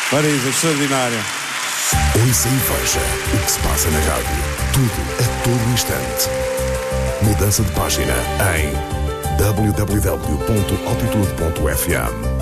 Marisa, extraordinária. Ouça e veja o que se passa na rádio. Tudo a todo instante. Mudança de página em www.altitude.fm.